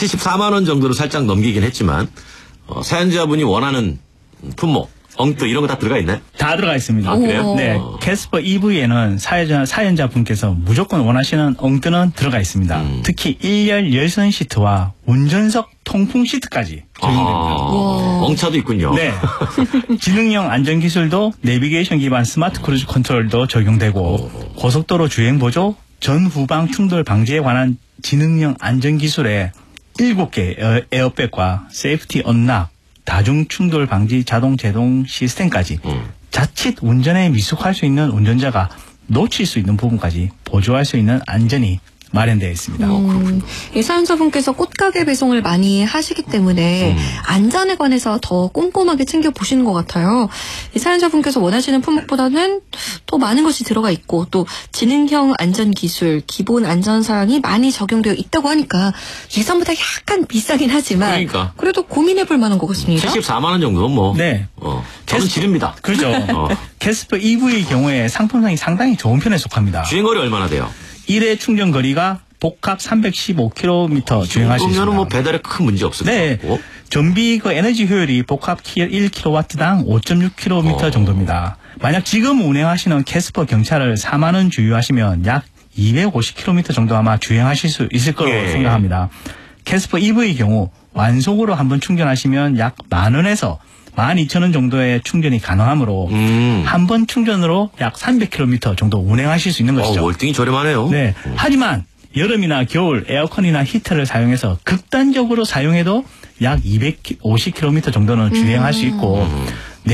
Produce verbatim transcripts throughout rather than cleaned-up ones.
백칠십사만 원 정도로 살짝 넘기긴 했지만 어, 사연자분이 원하는 품목, 엉뜨 이런 거 다 들어가 있나요? 다 들어가 있습니다. 아, 그래요? 네, 어. 캐스퍼 이브이에는 사연자, 사연자분께서 무조건 원하시는 엉뜨는 들어가 있습니다. 음. 특히 일열 열선 시트와 운전석 통풍 시트까지 적용됩니다. 아, 엉차도 있군요. 네. 지능형 안전기술도 내비게이션 기반 스마트 크루즈 컨트롤도 적용되고 고속도로 주행 보조, 전후방 충돌 방지에 관한 지능형 안전기술에 일곱 개 에어백과 세이프티 언락, 다중 충돌 방지 자동 제동 시스템까지 음. 자칫 운전에 미숙할 수 있는 운전자가 놓칠 수 있는 부분까지 보조할 수 있는 안전이 마련되어 있습니다. 음, 이 사연자분께서 꽃가게 배송을 많이 하시기 때문에 음. 안전에 관해서 더 꼼꼼하게 챙겨보시는 것 같아요. 이 사연자분께서 원하시는 품목보다는 더 많은 것이 들어가 있고 또 지능형 안전기술, 기본 안전사항이 많이 적용되어 있다고 하니까 예상보다 약간 비싸긴 하지만 그러니까. 그래도 고민해볼 만한 것 같습니다. 칠십사만 원 정도는 뭐. 네. 어, 저는 캐스퍼- 지릅니다. 그렇죠. 어. 캐스퍼 이브이의 경우에 상품성이 상당히 좋은 편에 속합니다. 주행거리 얼마나 돼요? 일 회 충전 거리가 복합 삼백십오 킬로미터 주행할 수 있습니다. 그러면 뭐 배달에 큰 문제 없을 네. 것 같고. 전비 그 에너지 효율이 복합 일 킬로와트당 오 점 육 킬로미터 어. 정도입니다. 만약 지금 운행하시는 캐스퍼 경차를 사만 원 주유하시면 약 이백오십 킬로미터 정도 아마 주행하실 수 있을 거라고 예. 생각합니다. 캐스퍼 이브이의 경우 완속으로 한번 충전하시면 약 만 원에서 만 이천 원 정도의 충전이 가능하므로 음. 한 번 충전으로 약 삼백 킬로미터 정도 운행하실 수 있는 어, 것이죠. 월등히 저렴하네요. 네. 음. 하지만 여름이나 겨울 에어컨이나 히터를 사용해서 극단적으로 사용해도 약 이백오십 킬로미터 정도는 주행할 수 있고 음.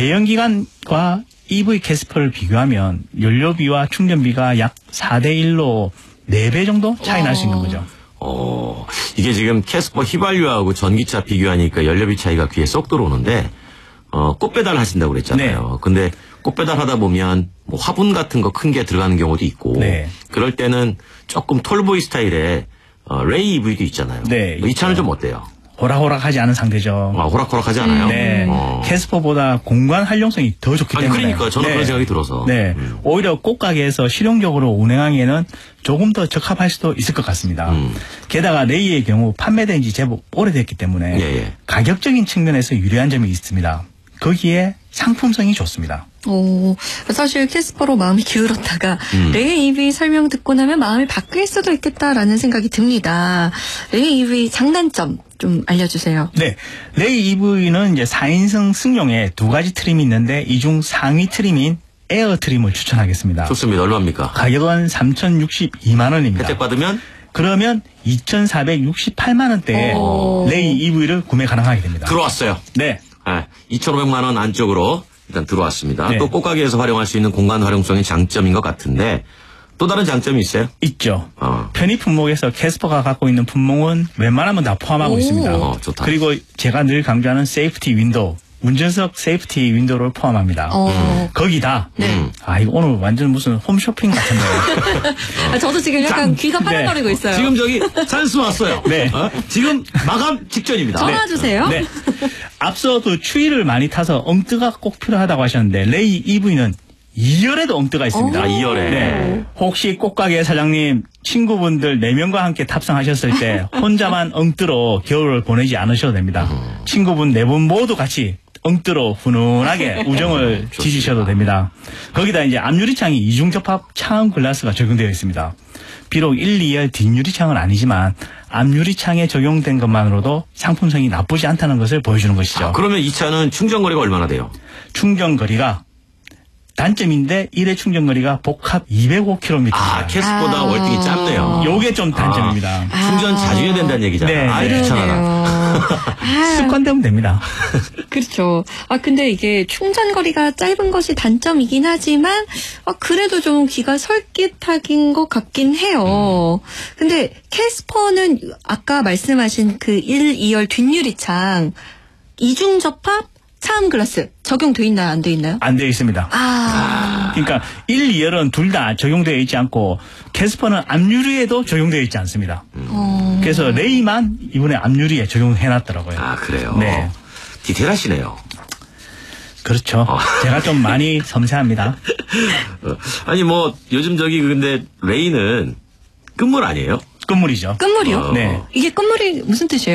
내연기관과 이브이 캐스퍼를 비교하면 연료비와 충전비가 약 사 대 일로 네 배 정도 차이 날 수 있는 거죠. 어, 이게 지금 캐스퍼 휘발유하고 전기차 비교하니까 연료비 차이가 귀에 쏙 들어오는데, 어, 꽃배달 하신다고 그랬잖아요. 네. 근데 꽃배달 하다 보면 뭐 화분 같은 거 큰 게 들어가는 경우도 있고, 네. 그럴 때는 조금 톨보이 스타일의 어, 레이 이브이도 있잖아요. 네, 이 차는 있죠. 좀 어때요? 호락호락하지 않은 상태죠. 아, 호락호락하지 않아요? 네. 어. 캐스퍼보다 공간 활용성이 더 좋기 아니, 때문에. 그러니까 저는 네. 그런 생각이 들어서. 네. 음. 오히려 꽃가게에서 실용적으로 운행하기에는 조금 더 적합할 수도 있을 것 같습니다. 음. 게다가 레이의 경우 판매된 지 제법 오래됐기 때문에 예, 예. 가격적인 측면에서 유리한 점이 있습니다. 거기에 상품성이 좋습니다. 오, 사실 캐스퍼로 마음이 기울었다가 음. 레이 이브이 설명 듣고 나면 마음이 바뀔 수도 있겠다라는 생각이 듭니다. 레이 이브이 장단점 좀 알려주세요. 네. 레이 이브이는 이제 사 인승 승용에 두 가지 트림이 있는데 이 중 상위 트림인 에어 트림을 추천하겠습니다. 좋습니다. 얼마입니까? 가격은 삼천육십이만 원입니다. 혜택 받으면? 그러면 이천사백육십팔만 원대에 오. 레이 이브이를 구매 가능하게 됩니다. 들어왔어요. 네. 네, 이천오백만 원 안쪽으로 일단 들어왔습니다. 네. 또 꽃가게에서 활용할 수 있는 공간 활용성이 장점인 것 같은데 또 다른 장점이 있어요? 있죠. 어. 편의 품목에서 캐스퍼가 갖고 있는 품목은 웬만하면 다 포함하고 오. 있습니다. 어, 좋다. 그리고 제가 늘 강조하는 세이프티 윈도우, 운전석 세이프티 윈도우를 포함합니다. 어, 거기다. 음. 아 이거 오늘 완전 무슨 홈쇼핑 같은데요. 아, 저도 지금 약간 귀가 파란거리고 있어요. 지금 저기 찬스 왔어요. 네. 어? 지금 마감 직전입니다. 전화 주세요. 네. 앞서 그 추위를 많이 타서 엉뜨가 꼭 필요하다고 하셨는데 레이 이브이는 이 열에도 엉뜨가 있습니다. 아, 이 열에. 네. 혹시 꽃가게 사장님 친구분들 네 명과 함께 탑승하셨을 때 혼자만 엉뜨로 겨울을 보내지 않으셔도 됩니다. 친구분 네 분 모두 같이 엉뜨로 훈훈하게 우정을 지지셔도 됩니다. 거기다 이제 앞유리창이 이중 접합 차음 글라스가 적용되어 있습니다. 비록 일, 이 열 뒷유리창은 아니지만 앞유리창에 적용된 것만으로도 상품성이 나쁘지 않다는 것을 보여주는 것이죠. 아, 그러면 이 차는 충전거리가 얼마나 돼요? 충전 거리가 단점인데 일 회 충전 거리가 복합 이백오 킬로미터입니다. 아, 캐스보다 아. 월등히 짧네요. 요게 좀 단점입니다. 아, 충전 자주 해야 된다는 얘기잖아. 네, 아, 네. 귀찮아라. 아, 습관되면 됩니다. 그렇죠. 아, 근데 이게 충전 거리가 짧은 것이 단점이긴 하지만, 아, 그래도 좀 귀가 솔깃하긴 것 같긴 해요. 근데 캐스퍼는 아까 말씀하신 그 일, 이 열 뒷유리창, 이중 접합 차음 글라스 적용돼 있나요? 안 돼 있나요? 안 되어 있습니다. 아, 그러니까 일, 이 열은 둘 다 적용되어 있지 않고 캐스퍼는 앞유리에도 적용되어 있지 않습니다. 어, 그래서 레이만 이번에 앞유리에 적용해놨더라고요. 아, 그래요? 네. 디테일하시네요. 그렇죠. 어. 제가 좀 많이 섬세합니다. 어, 아니, 뭐, 요즘 저기, 근데, 레이는 끝물 아니에요? 끝물이죠. 끝물이요? 어. 네. 이게 끝물이 무슨 뜻이에요?